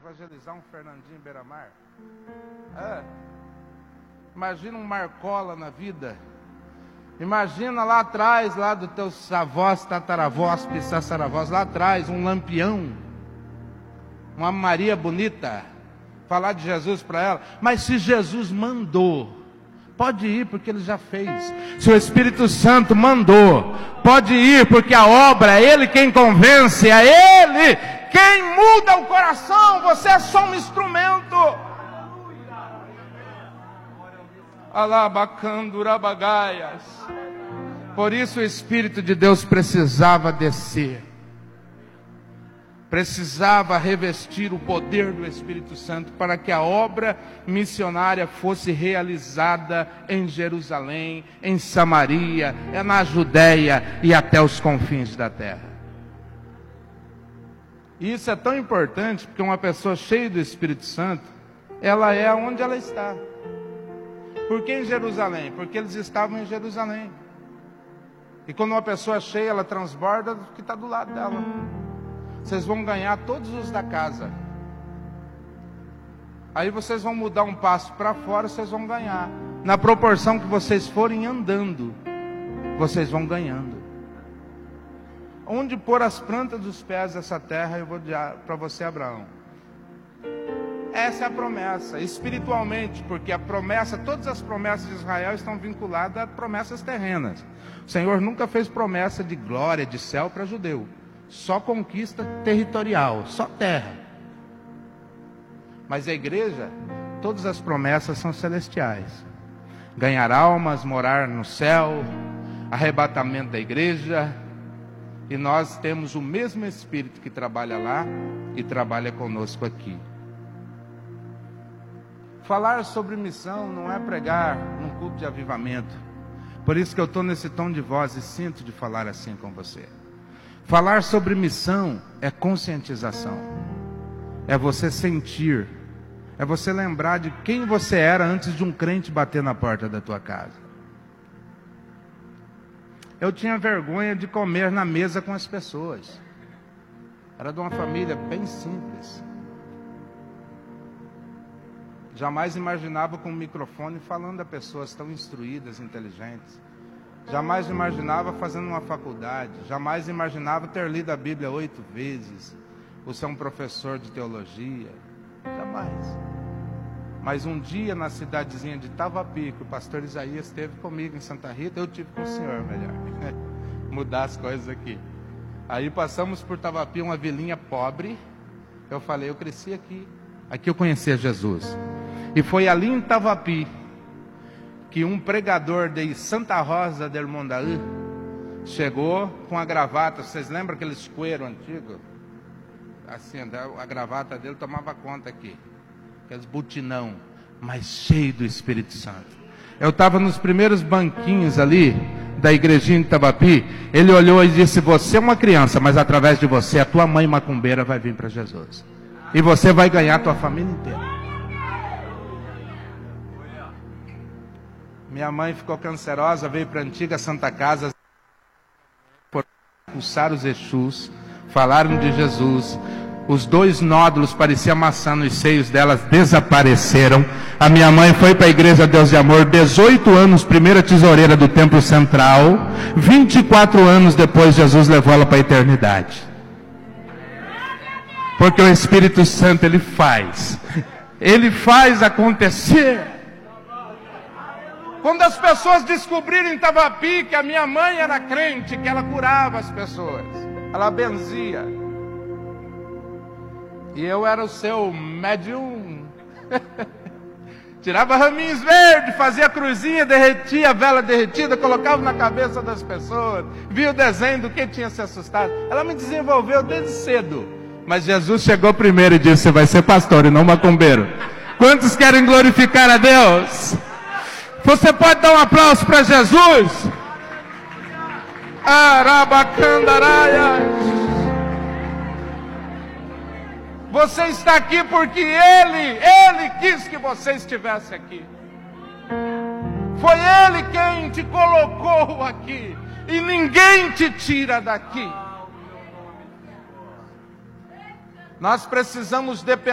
evangelizar um Fernandinho Beira-Mar. Imagina um Marcola na vida. Imagina lá atrás, lá dos teus avós, tataravós, bissaravós, lá atrás, um Lampião, uma Maria bonita, falar de Jesus para ela. Mas se Jesus mandou, pode ir, porque Ele já fez. Se o Espírito Santo mandou, pode ir, porque a obra é Ele quem convence, é Ele quem muda o coração. Você é só um instrumento. Alabacandurabagaias. Por isso o Espírito de Deus precisava descer. Precisava revestir o poder do Espírito Santo para que a obra missionária fosse realizada em Jerusalém, em Samaria, na Judéia e até os confins da terra. E isso é tão importante porque uma pessoa cheia do Espírito Santo, ela é onde ela está. Por que em Jerusalém? Porque eles estavam em Jerusalém. E quando uma pessoa cheia, ela transborda do que está do lado dela. Vocês vão ganhar todos os da casa. Aí vocês vão mudar um passo para fora, vocês vão ganhar. Na proporção que vocês forem andando, vocês vão ganhando. Onde pôr as plantas dos pés dessa terra, eu vou dar para você, Abraão. Essa é a promessa, espiritualmente, porque a promessa, todas as promessas de Israel estão vinculadas a promessas terrenas. O Senhor nunca fez promessa de glória, de céu para judeu. Só conquista territorial, só terra. Mas a igreja, todas as promessas são celestiais. Ganhar almas, morar no céu, arrebatamento da igreja. E nós temos o mesmo Espírito que trabalha lá e trabalha conosco aqui. Falar sobre missão não é pregar num culto de avivamento. Por isso que eu estou nesse tom de voz e sinto de falar assim com você. Falar sobre missão é conscientização. É você sentir. É você lembrar de quem você era antes de um crente bater na porta da tua casa. Eu tinha vergonha de comer na mesa com as pessoas. Era de uma família bem simples. Jamais imaginava com um microfone falando a pessoas tão instruídas, inteligentes. Jamais imaginava fazendo uma faculdade. Jamais imaginava ter lido a Bíblia 8 vezes. Ou ser um professor de teologia. Jamais. Mas um dia na cidadezinha de Tavapi, que o pastor Isaías esteve comigo em Santa Rita, eu tive com o senhor, melhor. Mudar as coisas aqui. Aí passamos por Tavapi, uma vilinha pobre. Eu falei, eu cresci aqui. Aqui eu conhecia Jesus. E foi ali em Tavapi que um pregador de Santa Rosa del Mondaú chegou com a gravata. Vocês lembram aqueles cueiro antigo? Assim, a gravata dele tomava conta aqui. Aqueles butinão, mas cheio do Espírito Santo. Eu estava nos primeiros banquinhos ali da igrejinha de Tavapi. Ele olhou e disse, você é uma criança, mas através de você, a tua mãe macumbeira vai vir para Jesus. E você vai ganhar a tua família inteira. Minha mãe ficou cancerosa, veio para a antiga Santa Casa, por expulsar os Exus, falaram de Jesus. Os 2 nódulos pareciam maçã nos seios delas, desapareceram. A minha mãe foi para a Igreja Deus de Amor, 18 anos, primeira tesoureira do Templo Central. 24 anos depois, Jesus levou ela para a eternidade. Porque o Espírito Santo, Ele faz acontecer. Quando as pessoas descobrirem em Tavapi que a minha mãe era crente, que ela curava as pessoas, ela benzia. E eu era o seu médium. Tirava raminhos verdes, fazia cruzinha, derretia a vela derretida, colocava na cabeça das pessoas, via o desenho do que tinha se assustado. Ela me desenvolveu desde cedo. Mas Jesus chegou primeiro e disse, você vai ser pastor e não macumbeiro. Quantos querem glorificar a Deus? Você pode dar um aplauso para Jesus? Arabacandaraia. Você está aqui porque Ele quis que você estivesse aqui. Foi Ele quem te colocou aqui. E ninguém te tira daqui. Nós precisamos depender.